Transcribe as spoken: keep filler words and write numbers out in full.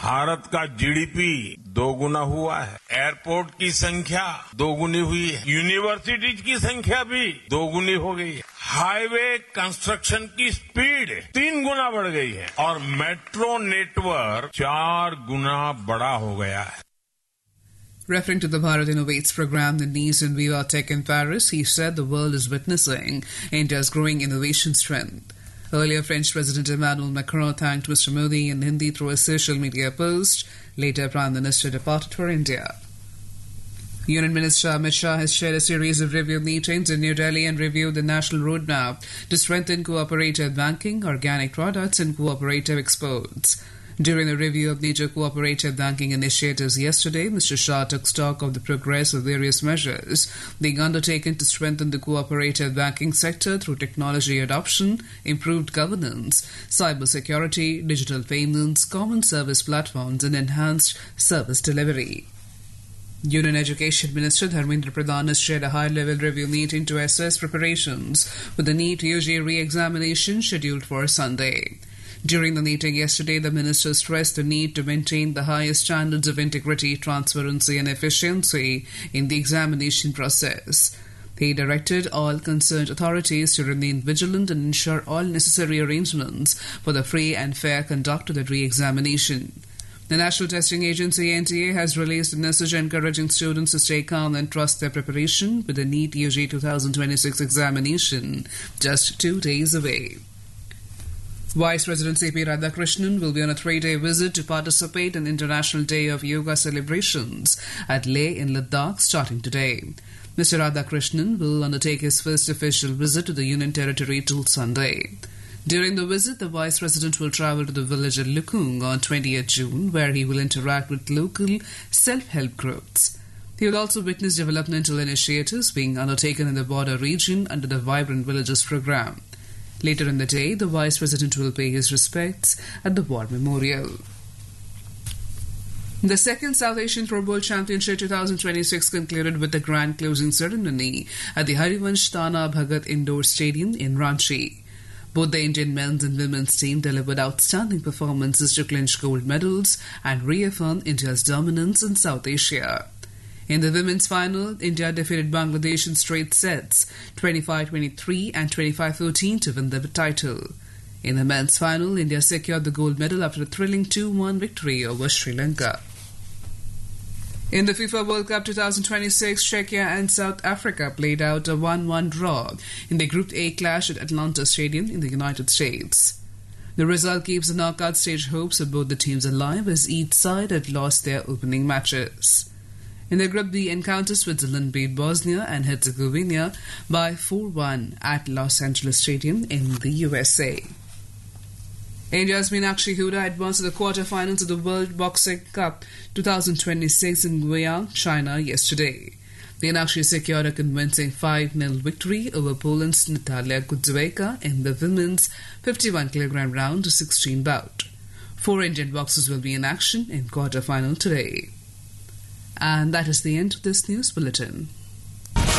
भारत का जीडीपी दोगुना हुआ है, एयरपोर्ट की संख्या दोगुनी हुई है, यूनिवर्सिटीज की संख्या भी दोगुनी हो गई है, हाईवे कंस्ट्रक्शन की स्पीड तीन गुना बढ़ गई है और मेट्रो नेटवर्क चार गुना बड़ा हो गया है. Referring to the Bharat Innovates program in Nice and Viva Tech in Paris, he said the world is witnessing India's growing innovation strength. Earlier, French President Emmanuel Macron thanked Mister Modi in Hindi through a social media post. Later, Prime Minister departed for India. Union Minister Amit Shah has chaired a series of review meetings in New Delhi and reviewed the national roadmap to strengthen cooperative banking, organic products and cooperative exports. During the review of major cooperative banking initiatives yesterday, Mister Shah took stock of the progress of various measures being undertaken to strengthen the cooperative banking sector through technology adoption, improved governance, cyber security, digital payments, common service platforms, and enhanced service delivery. Union Education Minister Dharmendra Pradhan has chaired a high-level review meeting to assess preparations for the NEET U G re-examination scheduled for Sunday. During the meeting yesterday, the minister stressed the need to maintain the highest standards of integrity, transparency and efficiency in the examination process. He directed all concerned authorities to remain vigilant and ensure all necessary arrangements for the free and fair conduct of the re-examination. The National Testing Agency N T A has released a message encouraging students to stay calm and trust their preparation with the NEET U G twenty twenty-six examination just two days away. Vice President C P Radhakrishnan will be on a three-day visit to participate in International Day of Yoga celebrations at Leh in Ladakh starting today. Mister Radhakrishnan will undertake his first official visit to the Union Territory till Sunday. During the visit, the Vice President will travel to the village of Lukung on twentieth June, where he will interact with local self-help groups. He will also witness developmental initiatives being undertaken in the border region under the Vibrant Villages program. Later in the day, the Vice President will pay his respects at the War Memorial. The second South Asian Throwball Championship twenty twenty-six concluded with a grand closing ceremony at the Harivansh Tana Bhagat Indoor Stadium in Ranchi. Both the Indian men's and women's team delivered outstanding performances to clinch gold medals and reaffirm India's dominance in South Asia. In the women's final, India defeated Bangladesh in straight sets, twenty-five twenty-three and twenty-five fourteen to win the title. In the men's final, India secured the gold medal after a thrilling two one victory over Sri Lanka. In the FIFA World Cup twenty twenty-six, Czechia and South Africa played out a one one draw in the Group A clash at Atlanta Stadium in the United States. The result keeps the knockout stage hopes of both the teams alive as each side had lost their opening matches. In the Group B encounter, Switzerland beat Bosnia and Herzegovina by four one at Los Angeles Stadium in the U S A. India's Meenakshi Huda advanced to the quarter-finals of the World Boxing Cup twenty twenty-six in Guiyang, China yesterday. Meenakshi secured a convincing five nil victory over Poland's Natalia Kudzwejka in the women's fifty-one kilogram round to sixteen bout. Four Indian boxers will be in action in quarter-final today. And that is the end of this news bulletin.